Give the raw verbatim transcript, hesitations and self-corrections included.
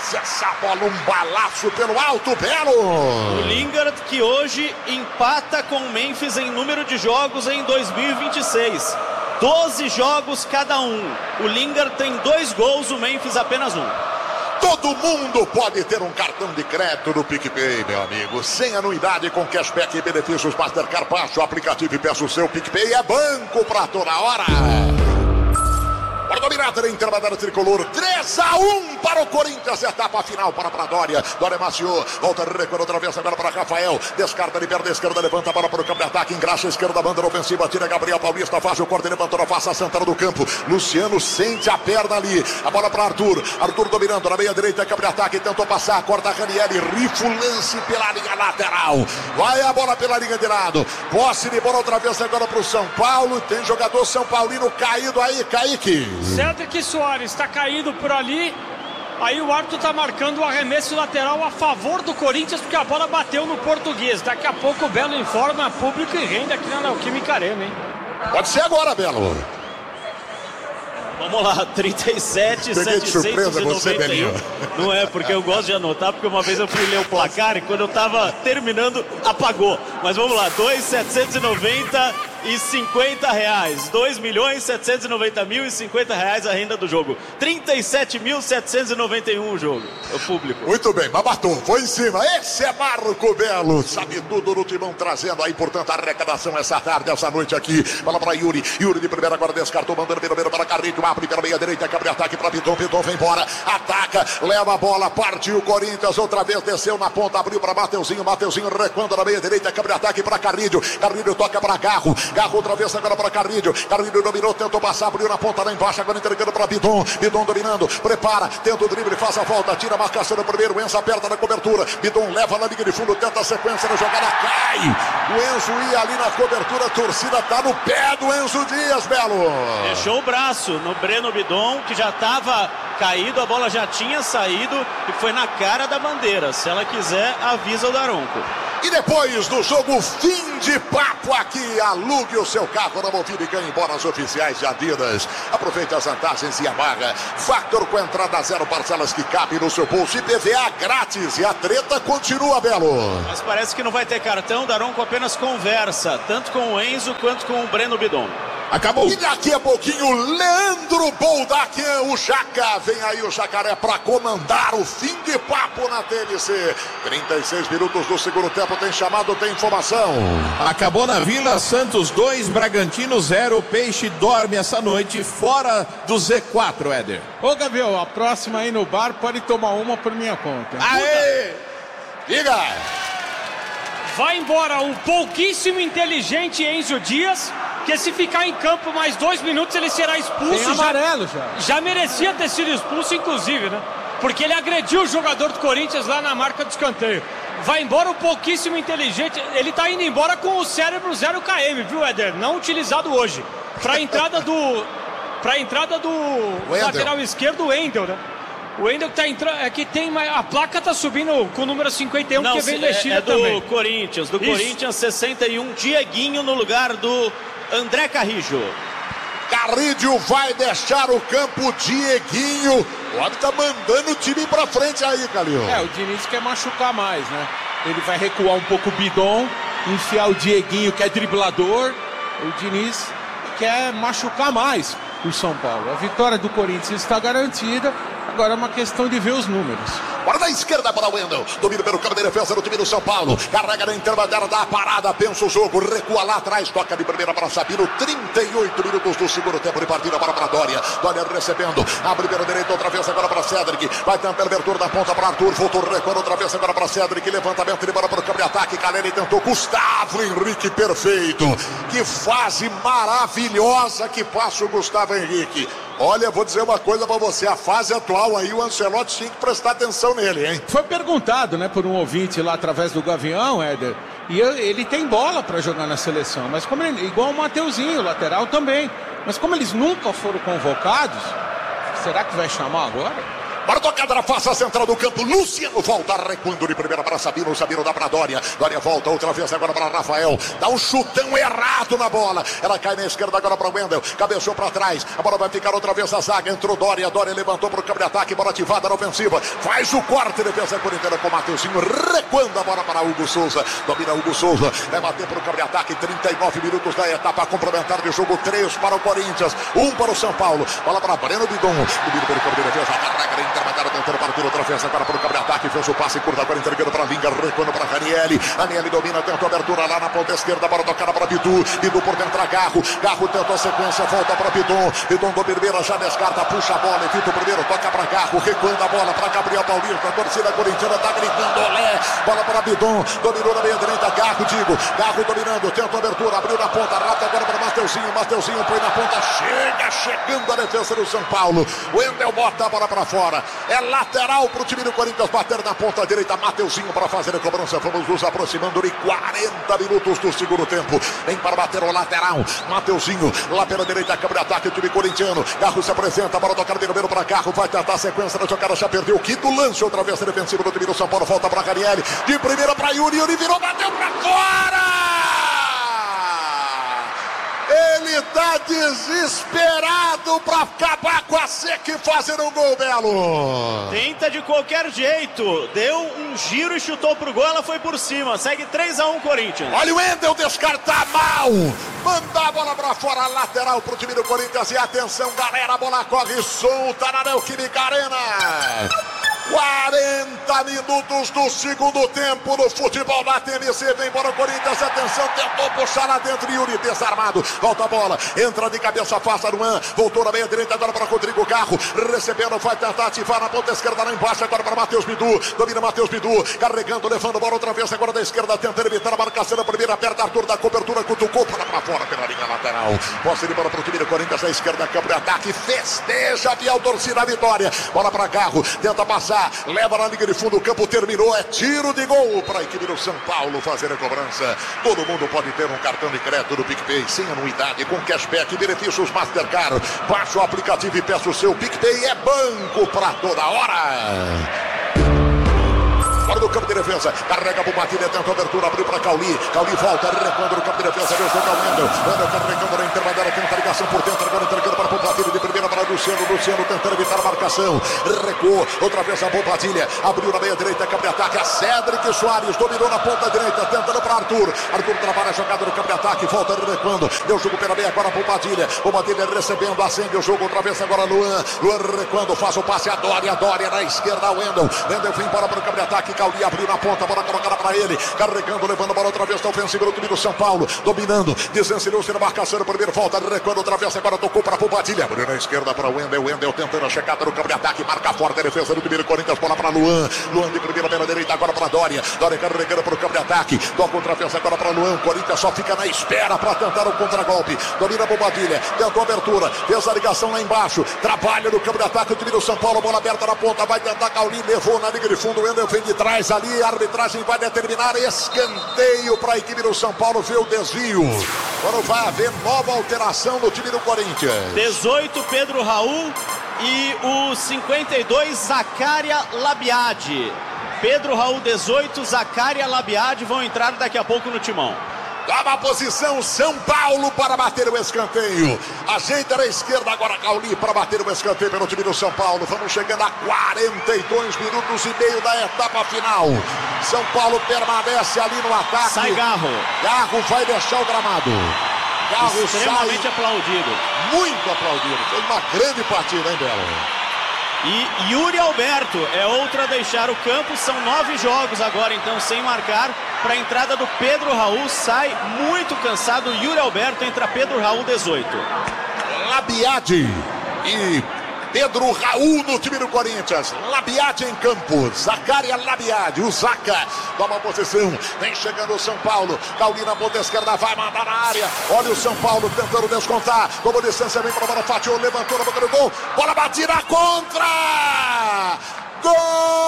desce essa bola, um balaço pelo alto, Belo. O Lingard que hoje empata com o Memphis em número de jogos em dois mil e vinte e seis. doze jogos cada um. O Lingard tem dois gols, o Memphis apenas um. Todo mundo pode ter um cartão de crédito no PicPay, meu amigo. Sem anuidade, com cashback e benefícios Mastercard. Baixe o aplicativo e peça o seu PicPay. É banco pra toda hora. Para dominar, intermediária tricolor, três a um para o Corinthians, etapa final para para Dória, Dória maciou, volta recuando outra vez agora para Rafael, descarta, libera da esquerda, levanta a bola para o campo de ataque, engraxa a esquerda, banda ofensiva, tira Gabriel Paulista, faz o corte, levantou na face a Santana do campo, Luciano sente a perna ali, a bola para Arthur, Arthur dominando na meia direita, campo de ataque, tentou passar, corta Ranieri, rifa o lance pela linha lateral, vai a bola pela linha de lado, posse de bola outra vez agora para o São Paulo, tem jogador São Paulino caído aí, Kaique. Cedric Soares está caído por ali. Aí o árbitro está marcando o arremesso lateral a favor do Corinthians, porque a bola bateu no português. Daqui a pouco o Belo informa público e renda aqui na Neoquímica Arena, hein? Pode ser agora, Belo. Vamos lá, trinta e sete, setecentos e noventa e um. Não é, porque eu gosto de anotar, porque uma vez eu fui ler o placar e quando eu estava terminando, apagou. Mas vamos lá, dois milhões setecentos e noventa e cinquenta reais. dois milhões setecentos e noventa mil e cinquenta reais a renda do jogo. trinta e sete mil setecentos e noventa e um o jogo, o público. Muito bem, Babatum, foi em cima. Esse é Marco Belo, sabe tudo no timão, trazendo aí, portanto, a arrecadação essa tarde, essa noite aqui. Bola para Yuri, Yuri de primeira agora descartou, mandando primeiro para Carrilho, abre pela meia direita, cabe ataque para Piton, Piton vem embora, ataca, leva a bola, partiu o Corinthians, outra vez desceu na ponta, abriu para Mateuzinho, Mateuzinho recuando na meia direita, cabe ataque para Carrilho, Carrilho toca para Garro, Garro outra vez agora para Carrilho, Carrilho dominou, tentou passar, abriu na ponta lá embaixo, agora entregando para Bidon, Bidon dominando, prepara, tenta o drible, faz a volta, tira a marcação no primeiro, Enzo aperta na cobertura, Bidon leva na linha de fundo, tenta a sequência da jogada, cai, o Enzo ia ali na cobertura, a torcida tá no pé do Enzo Dias, Belo. Deixou o braço no Breno Bidon, que já estava caído, a bola já tinha saído e foi na cara da bandeira. Se ela quiser, avisa o Daronco. E depois do jogo, fim de papo aqui, alugue o seu carro na Movida e ganhe bolas oficiais de Adidas. Aproveite as vantagens e amarra. Factor com entrada zero, parcelas que cabem no seu bolso, I P V A grátis e a treta continua, Belo. Mas parece que não vai ter cartão, Daronco apenas conversa, tanto com o Enzo quanto com o Breno Bidon. Acabou. E daqui a pouquinho, Leandro Boldaquian, o Jaca. Vem aí o Jacaré para comandar o fim de papo na T N C. trinta e seis minutos do segundo tempo, tem chamado, tem informação. Acabou na Vila, Santos dois, Bragantino zero. Peixe dorme essa noite fora do Z quatro, Éder. Ô, Gabriel, a próxima aí no bar pode tomar uma por minha conta. Aê! Diga! Vai embora o pouquíssimo inteligente Enzo Dias, que se ficar em campo mais dois minutos ele será expulso. Tem amarelo já. Já merecia ter sido expulso, inclusive, né? Porque ele agrediu o jogador do Corinthians lá na marca do escanteio. Vai embora o pouquíssimo inteligente. Ele tá indo embora com o cérebro zero quilômetros, viu, Éder? Não utilizado hoje. Pra entrada do... pra entrada do lateral esquerdo, o Wendel, né? O Wendel que tá entrando, é que tem, a placa tá subindo com o número cinquenta e um, não, que vem é, mexida é do também. Corinthians, do Isso. Corinthians sessenta e um, Dieguinho no lugar do André Carrillo. Carrillo vai deixar o campo, Dieguinho. O homem tá mandando o time pra frente aí, Calil. É, o Diniz quer machucar mais, né? Ele vai recuar um pouco o Bidon, enfiar o Dieguinho, que é driblador. O Diniz quer machucar mais o São Paulo. A vitória do Corinthians está garantida. Agora é uma questão de ver os números. Bora na esquerda para o Wendel. Domina pelo campo de defesa do time do São Paulo. Carrega na intermediária, dá a parada, pensa o jogo, recua lá atrás, toca de primeira para Sabino. trinta e oito minutos do segundo tempo de partida para para Dória. Dória recebendo, abre pela direita outra vez agora para Cedric. Vai tentar abertura da ponta para Arthur. Voltou recuando outra vez agora para Cedric. Levantamento de bola para o campo de ataque. Caleri tentou. Gustavo Henrique, perfeito. Que fase maravilhosa que passa o Gustavo Henrique. Olha, vou dizer uma coisa pra você, a fase atual aí, o Ancelotti tinha que prestar atenção nele, hein? Foi perguntado, né, por um ouvinte lá através do Gavião, Éder, e ele tem bola pra jogar na seleção, mas como ele, igual o Mateuzinho, o lateral também, mas como eles nunca foram convocados, será que vai chamar agora? Para tocada na face central do campo, Luciano volta recuando de primeira para Sabino, Sabino dá para Dória, Dória volta outra vez agora para Rafael, dá um chutão errado na bola, ela cai na esquerda agora para o Wendel, cabeceou para trás, a bola vai ficar outra vez a zaga, entrou Dória, Dória levantou para o campo de ataque, bola ativada na ofensiva, faz o corte, defesa corintiana com o Mateuzinho, recuando a bola para Hugo Souza, domina Hugo Souza, vai bater para o campo de ataque, trinta e nove minutos da etapa complementar de jogo, três para o Corinthians, um para o São Paulo, bola para Breno Bidon, domina pelo campo de defesa, carrega intermediário, tentando partir outra vez agora para o campo de ataque, fez o passe curto, agora entregando para Vinga, recuando para Ranieri, Ranieri domina, tentou abertura lá na ponta esquerda, para tocar para Bidu, Bidu por dentro a Garro, Garro tentou a sequência, volta para Bidon, Bidon do primeiro já descarta, puxa a bola, evita o primeiro, toca para Garro, recuando a bola para Gabriel Paulista, a torcida corintiana tá gritando, olé, bola para Bidon, dominou na meia direita, Garro, digo, Garro dominando, tenta a abertura, abriu na ponta, rata agora para Mateuzinho, Mateuzinho põe na ponta, chega, chegando a defesa do São Paulo, Wendel bota a bola para fora, é lateral para o time do Corinthians, bater na ponta direita, Mateuzinho para fazer a cobrança, vamos nos aproximando de quarenta minutos do segundo tempo, vem para bater o lateral, Mateuzinho, lá pela direita, câmara de ataque, o time corintiano, Garro se apresenta, para tocar de número para Garro, vai tentar a sequência da jogada, já perdeu, quinto lance, outra vez defensivo do time do São Paulo, volta para Ranieri, de primeira para Yuri, Yuri virou, bateu para fora! Ele tá desesperado para acabar com a seca e fazer um gol, Belo. Tenta de qualquer jeito. Deu um giro e chutou pro gol, ela foi por cima. Segue três a um Corinthians. Olha o Wendel descartar mal. Manda a bola para fora, lateral pro time do Corinthians. E atenção, galera, a bola corre solta na Neoquímica Arena. quarenta minutos do segundo tempo no futebol da T M C, vem para o Corinthians, atenção, tentou puxar lá dentro, Yuri desarmado, volta a bola, entra de cabeça, afasta Luan, voltou na meia direita agora para Rodrigo Garro, recebendo, vai tentar ativar na ponta esquerda lá embaixo, agora para Matheus Bidu, domina Matheus Bidu, carregando, levando a bola outra vez, agora da esquerda, tentando evitar a marcação na primeira, aperta Arthur da cobertura, cutucou para pra fora pela linha lateral, posse de bola para o time do Corinthians, da esquerda, campo de ataque, festeja a fiel torcida a vitória, bola para Garro, tenta passar, leva na linha de fundo, o campo terminou, é tiro de gol para a equipe do São Paulo fazer a cobrança. Todo mundo pode ter um cartão de crédito do PicPay sem anuidade, com cashback, benefícios Mastercard. Baixe o aplicativo e peça o seu PicPay, é banco para toda hora. Fora do campo de defesa, carrega pro Matilha, tenta a abertura, abriu para Cauli, Cauli volta, recuando no campo de defesa, veio o Wendel, Wendel carregando na intermediária, tenta a ligação por dentro, agora entregando para o Matilha, de primeira para Luciano, Luciano tentando evitar a marcação, recuou, outra vez a Bombatilha, abriu na meia direita, campo de ataque, a Cédric Soares, dominou na ponta direita, tentando para Arthur, Arthur trabalha a jogada no campo de ataque, volta recuando, deu jogo pela meia, agora Bombatilha, Bombatilha recebendo, acende o jogo, outra vez agora Luan, Luan recuando, faz o passe a Dória, a Dória na esquerda, Wendel, Wendel vem embora para o campo de ataque, Cauli abriu na ponta, bola colocada para ele, carregando, levando a bola outra vez, está ofensivo do time do São Paulo, dominando, desensinou-se na marcação, no primeiro volta, recuando outra vez, agora tocou para Bombatilha, abriu na esquerda para o Wendel, Wendel tentando a checada no campo de ataque, marca forte a defesa do time do Corinthians, bola para Luan, Luan de primeira pela direita, agora para Dória, Dória carregando para o campo de ataque, toca outra vez agora para Luan, Corinthians só fica na espera para tentar o contragolpe, domina Bombatilha, tentou a abertura, fez a ligação lá embaixo, trabalha no campo de ataque, o time do São Paulo, bola aberta na ponta, vai tentar Cauli, levou na linha de fundo, o Wendel vem de trás ali, a arbitragem vai determinar escanteio para a equipe do São Paulo, vê o desvio, agora vai haver nova alteração no time do Corinthians. dezoito, Pedro Raul e o cinquenta e dois, Zacária Labiade. Pedro Raul, dezoito, Zacária Labiade vão entrar daqui a pouco no timão. Toma a posição São Paulo para bater o escanteio. Ajeita na esquerda agora Cauli para bater o escanteio pelo time do São Paulo. Vamos chegando a quarenta e dois minutos e meio da etapa final. São Paulo permanece ali no ataque. Sai Garro. Garro vai deixar o gramado. Garro extremamente sai aplaudido. Muito aplaudido. Foi uma grande partida, hein, Belo? E Yuri Alberto é outra a deixar o campo. São nove jogos agora, então, sem marcar. Para a entrada do Pedro Raul, sai muito cansado. Yuri Alberto entra Pedro Raul, dezoito. Labiade e Pedro Raul no time do Corinthians. Labiade em campo. Zacária Labiade. O Zaca toma a posição. Vem chegando o São Paulo. Cauli na ponta esquerda. Vai mandar na área. Olha o São Paulo tentando descontar. Como distância vem para a bola. Fatiou. Levantou na boca do gol. Bola batida contra. Gol!